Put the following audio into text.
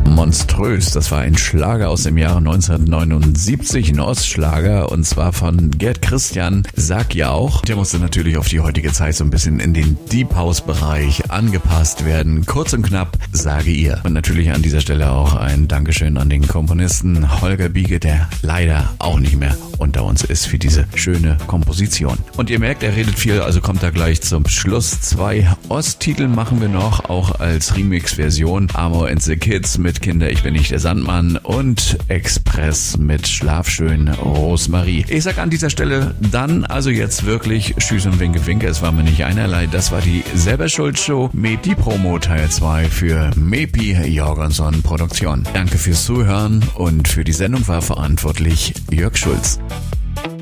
Monströs, das war ein Schlager aus dem Jahre 1979, ein Ostschlager, und zwar von Gerd Christian, Sag ja auch. Der musste natürlich auf die heutige Zeit so ein bisschen in den Deep House Bereich angepasst werden. Kurz und knapp, sage ihr. Und natürlich an dieser Stelle auch ein Dankeschön an den Komponisten Holger Biege, der leider auch nicht mehr unter uns ist, für diese schöne Komposition. Und ihr merkt, er redet viel, also kommt da gleich zum Schluss. 2 Osttitel machen wir noch, auch als Remix-Version. Amor and the Kids mit Kinder, ich bin nicht der Sandmann und Express mit Schlafschön Rosmarie. Ich sag an dieser Stelle dann also jetzt wirklich Tschüss und Winke Winke. Es war mir nicht einerlei. Das war die Selber-Schuld-Show mit die Promo Teil 2 für Mepi Jorgenson Produktion. Danke fürs Zuhören und für die Sendung war verantwortlich Jörg Schulz.